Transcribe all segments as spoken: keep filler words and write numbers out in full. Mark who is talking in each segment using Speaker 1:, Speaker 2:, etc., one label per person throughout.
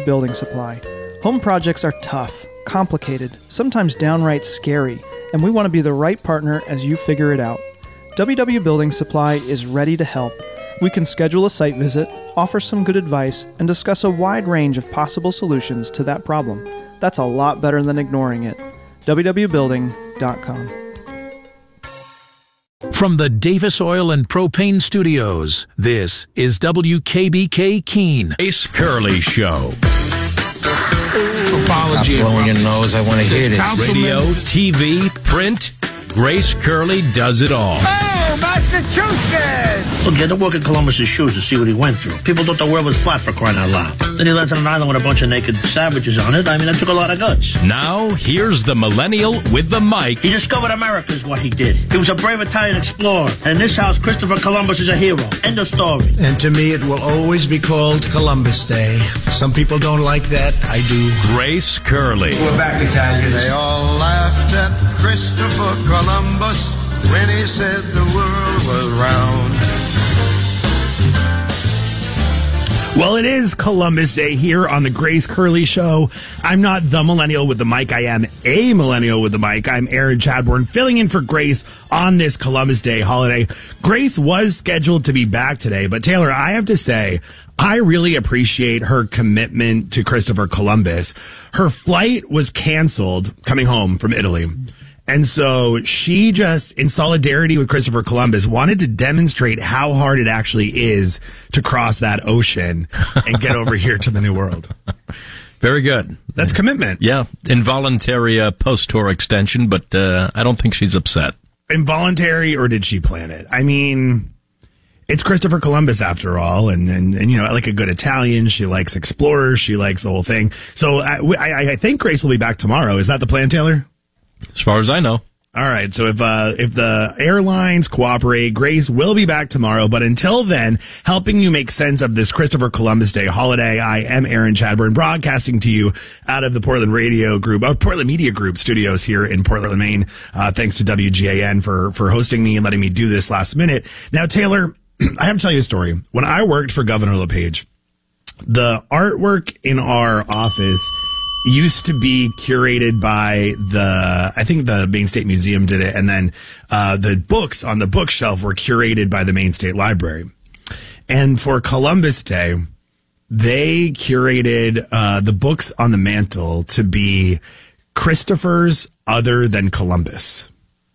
Speaker 1: Building Supply. Home projects are tough, complicated, sometimes downright scary, and we want to be the right partner as you figure it out. W W Building Supply is ready to help. We can schedule a site visit, offer some good advice, and discuss a wide range of possible solutions to that problem. That's a lot better than ignoring it. w w building dot com.
Speaker 2: From the Davis Oil and Propane Studios, this is W K B K Keene. Grace Curley Show.
Speaker 3: Apology. Stop blowing your nose. I want to hear this.
Speaker 2: Radio, T V, print. Grace Curley does it all.
Speaker 4: Oh, Massachusetts!
Speaker 5: Look, you had to walk in Columbus's shoes to see what he went through. People thought the world was flat, for crying out loud. Then he lands on an island with a bunch of naked savages on it. I mean, that took a lot of guts.
Speaker 2: Now, here's the millennial with the mic.
Speaker 5: He discovered America is what he did. He was a brave Italian explorer. And in this house, Christopher Columbus is a hero. End of story.
Speaker 6: And to me, it will always be called Columbus Day. Some people don't like that. I do.
Speaker 2: Grace Curley.
Speaker 4: We're back, Italians.
Speaker 7: They all laughed at Christopher Columbus when he said the world was round.
Speaker 8: Well, it is Columbus Day here on the Grace Curley Show. I'm not the millennial with the mic. I am a millennial with the mic. I'm Aaron Chadbourne, filling in for Grace on this Columbus Day holiday. Grace was scheduled to be back today, but Taylor, I have to say, I really appreciate her commitment to Christopher Columbus. Her flight was canceled coming home from Italy. And so she just, in solidarity with Christopher Columbus, wanted to demonstrate how hard it actually is to cross that ocean and get over here to the New World.
Speaker 9: Very good.
Speaker 8: That's commitment.
Speaker 9: Yeah. Involuntary uh, post-tour extension, but uh, I don't think she's upset.
Speaker 8: Involuntary, or did she plan it? I mean, it's Christopher Columbus after all. And, and, and you know, like a good Italian, she likes explorers. She likes the whole thing. So I, I, I think Grace will be back tomorrow. Is that the plan, Taylor?
Speaker 9: As far as I know.
Speaker 8: All right. So if uh, if the airlines cooperate, Grace will be back tomorrow. But until then, helping you make sense of this Christopher Columbus Day holiday, I am Aaron Chadbourne, broadcasting to you out of the Portland Radio Group, uh, Portland Media Group studios here in Portland, Maine. Uh, thanks to W G A N for for hosting me and letting me do this last minute. Now, Taylor, I have to tell you a story. When I worked for Governor LePage, the artwork in our office used to be curated by the, I think the Maine State Museum did it, and then uh the books on the bookshelf were curated by the Maine State Library. And for Columbus Day, they curated uh the books on the mantle to be Christopher's other than Columbus.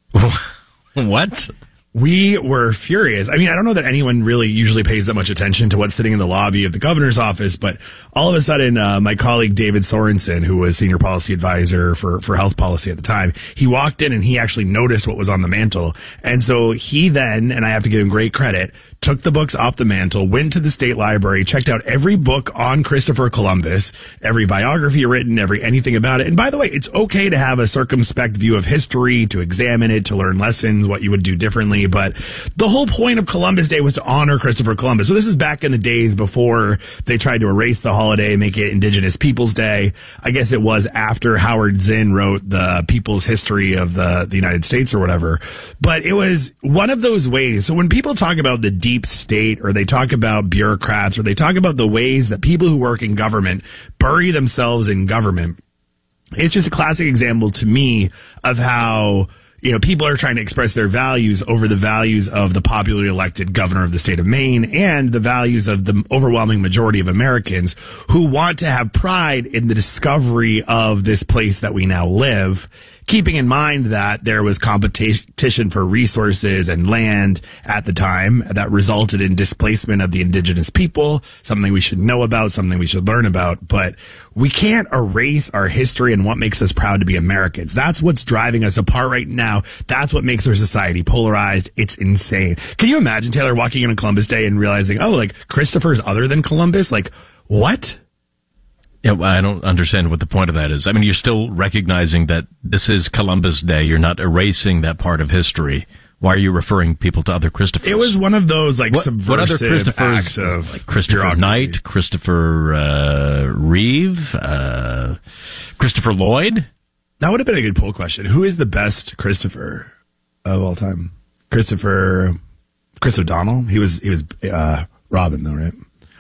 Speaker 9: What?
Speaker 8: We were furious. I mean, I don't know that anyone really usually pays that much attention to what's sitting in the lobby of the governor's office, but all of a sudden, uh, my colleague David Sorensen, who was senior policy advisor for, for health policy at the time, he walked in and he actually noticed what was on the mantle. And so he then, and I have to give him great credit, took the books off the mantle, went to the state library, checked out every book on Christopher Columbus, every biography written, every anything about it. And by the way, it's okay to have a circumspect view of history, to examine it, to learn lessons, what you would do differently. But the whole point of Columbus Day was to honor Christopher Columbus. So this is back in the days before they tried to erase the holiday, make it Indigenous Peoples Day. I guess it was after Howard Zinn wrote the People's History of the, the United States or whatever. But it was one of those ways. So when people talk about the deep state, or they talk about bureaucrats, or they talk about the ways that people who work in government bury themselves in government, it's just a classic example to me of how, you know, people are trying to express their values over the values of the popularly elected governor of the state of Maine and the values of the overwhelming majority of Americans who want to have pride in the discovery of this place that we now live, keeping in mind that there was competition for resources and land at the time that resulted in displacement of the indigenous people, something we should know about, something we should learn about. But we can't erase our history and what makes us proud to be Americans. That's what's driving us apart right now. That's what makes our society polarized. It's insane. Can you imagine, Taylor, walking in on Columbus Day and realizing, oh, like Christopher's other than Columbus? Like, what?
Speaker 9: Yeah, well, I don't understand what the point of that is. I mean, you're still recognizing that this is Columbus Day. You're not erasing that part of history. Why are you referring people to other Christophers?
Speaker 8: It was one of those like what, subversive what other Christophers, acts of
Speaker 9: like Christopher bureaucracy. Knight, Christopher uh, Reeve, uh, Christopher Lloyd.
Speaker 8: That would have been a good poll question. Who is the best Christopher of all time? Christopher, Chris O'Donnell. He was he was uh, Robin though, right?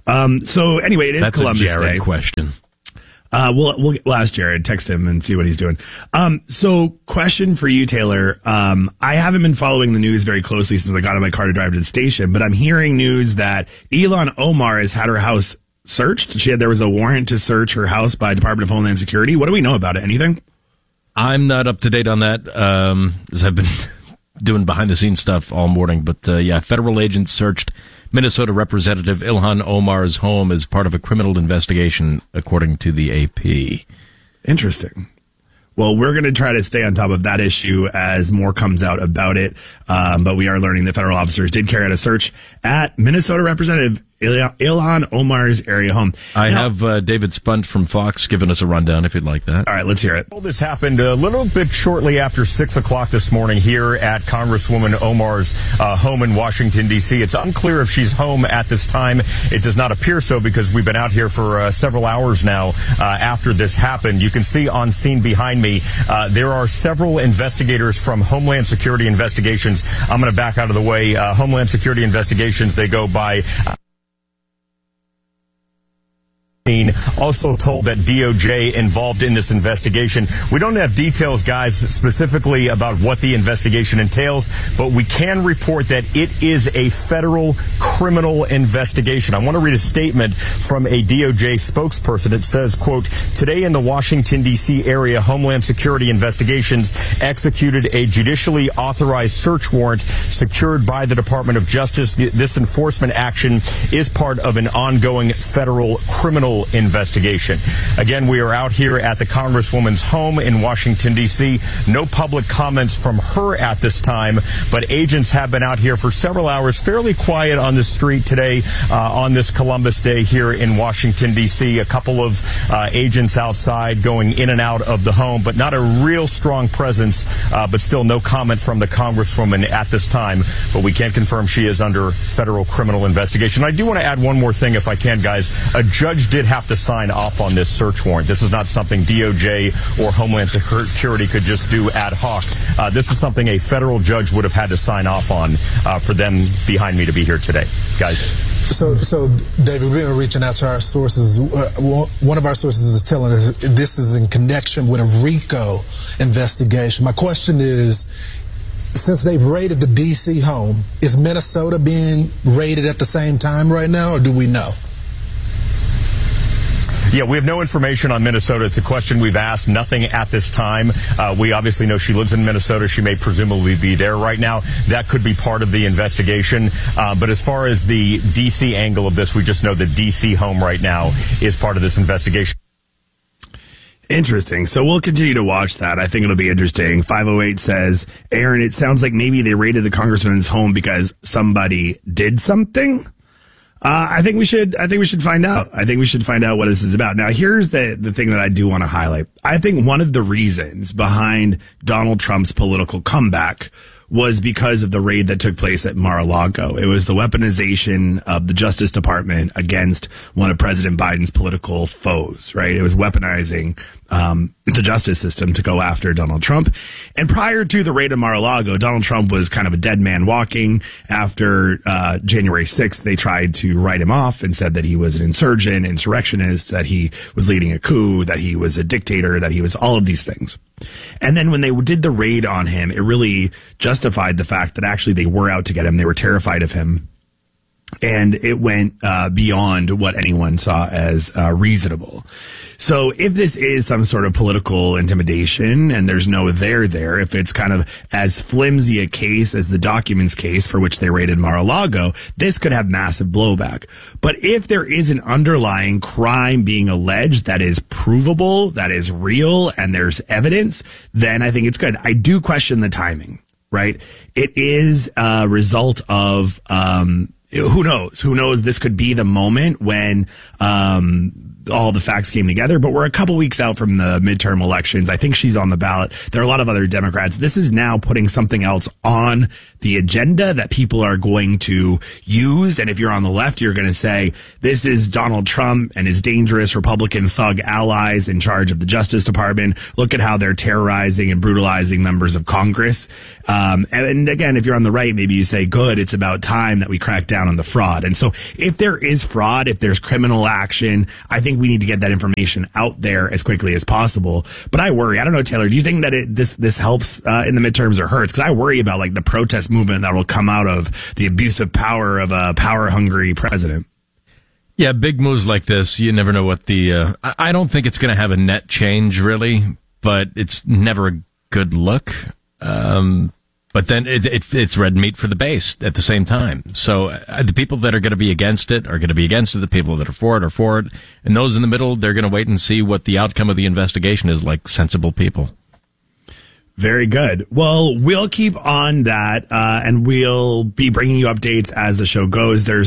Speaker 8: Um, so anyway, it is
Speaker 9: That's
Speaker 8: Columbus
Speaker 9: a Jared
Speaker 8: Day.
Speaker 9: question.
Speaker 8: Uh, we'll, we'll, we'll ask Jared, text him and see what he's doing. Um, so question for you, Taylor. Um, I haven't been following the news very closely since I got in my car to drive to the station, but I'm hearing news that Ilhan Omar has had her house searched. She had, there was a warrant to search her house by Department of Homeland Security. What do we know about it? Anything?
Speaker 9: I'm not up to date on that, um, as I've been doing behind the scenes stuff all morning, but, uh, yeah, federal agents searched Minnesota Representative Ilhan Omar's home as part of a criminal investigation, according to the A P.
Speaker 8: Interesting. Well, we're going to try to stay on top of that issue as more comes out about it. Um, but we are learning that federal officers did carry out a search at Minnesota Representative Ilhan Omar's area home.
Speaker 9: I
Speaker 8: now,
Speaker 9: have uh, David Spunt from Fox giving us a rundown if you'd like that.
Speaker 8: All right, let's hear it.
Speaker 10: Well, this happened a little bit shortly after six o'clock this morning here at Congresswoman Omar's uh, home in Washington, D C. It's unclear if she's home at this time. It does not appear so because we've been out here for uh, several hours now uh, after this happened. You can see on scene behind me, uh, there are several investigators from Homeland Security Investigations. I'm going to back out of the way. Uh, Homeland Security Investigations, they go by... Uh, Also told that D O J involved in this investigation. We don't have details, guys, specifically about what the investigation entails, but we can report that it is a federal criminal investigation. I want to read a statement from a D O J spokesperson. It says, quote, today in the Washington, D C area, Homeland Security Investigations executed a judicially authorized search warrant secured by the Department of Justice. This enforcement action is part of an ongoing federal criminal investigation. Again, we are out here at the Congresswoman's home in Washington, D C. No public comments from her at this time, but agents have been out here for several hours, fairly quiet on the street today uh, on this Columbus Day here in Washington, D C. A couple of uh, agents outside going in and out of the home, but not a real strong presence, uh, but still no comment from the Congresswoman at this time. But we can confirm she is under federal criminal investigation. I do want to add one more thing, if I can, guys. A judge did have to sign off on this search warrant. This is not something D O J or Homeland Security could just do ad hoc. Uh, this is something a federal judge would have had to sign off on uh, for them behind me to be here today. Guys.
Speaker 11: So, so David, we've been reaching out to our sources. Uh, one of our sources is telling us this is in connection with a RICO investigation. My question is, since they've raided the D C home, is Minnesota being raided at the same time right now, or do we know?
Speaker 10: Yeah, we have no information on Minnesota. It's a question we've asked. Nothing at this time. Uh, we obviously know she lives in Minnesota. She may presumably be there right now. That could be part of the investigation. Uh, but as far as the D C angle of this, we just know the D C home right now is part of this investigation.
Speaker 8: Interesting. So we'll continue to watch that. I think it'll be interesting. five oh eight says, Aaron, it sounds like maybe they raided the congressman's home because somebody did something. Uh, I think we should, I think we should find out. I think we should find out what this is about. Now, here's the, the thing that I do want to highlight. I think one of the reasons behind Donald Trump's political comeback was because of the raid that took place at Mar-a-Lago. It was the weaponization of the Justice Department against one of President Biden's political foes, right? It was weaponizing um, the justice system to go after Donald Trump. And prior to the raid of Mar-a-Lago, Donald Trump was kind of a dead man walking. After uh, January sixth, they tried to write him off and said that he was an insurgent, insurrectionist, that he was leading a coup, that he was a dictator, that he was all of these things. And then when they did the raid on him, it really justified the fact that actually they were out to get him. They were terrified of him. And it went uh, beyond what anyone saw as uh, reasonable. So if this is some sort of political intimidation and there's no there there, if it's kind of as flimsy a case as the documents case for which they raided Mar-a-Lago, this could have massive blowback. But if there is an underlying crime being alleged that is provable, that is real, and there's evidence, then I think it's good. I do question the timing, right? It is a result of, um, who knows? Who knows? This could be the moment when, um, all the facts came together, but we're a couple weeks out from the midterm elections. I think she's on the ballot. There are a lot of other Democrats. This is now putting something else on the agenda that people are going to use. And if you're on the left, you're going to say, this is Donald Trump and his dangerous Republican thug allies in charge of the Justice Department. Look at how they're terrorizing and brutalizing members of Congress. Um, and, and again, if you're on the right, maybe you say, good, it's about time that we crack down on the fraud. And so if there is fraud, if there's criminal action, I think we need to get that information out there as quickly as possible. But I worry. I don't know, Taylor, do you think that it, this this helps uh, in the midterms or hurts? Because I worry about like the protest movement that will come out of the abuse of power of a power-hungry president.
Speaker 9: Yeah, big moves like this, you never know what the... Uh, I don't think it's going to have a net change, really, but it's never a good look. Um, but then it, it, it's red meat for the base at the same time. So uh, the people that are going to be against it are going to be against it. The people that are for it are for it. And those in the middle, they're going to wait and see what the outcome of the investigation is, like sensible people.
Speaker 8: Very good. Well, we'll keep on that, uh, and we'll be bringing you updates as the show goes. There's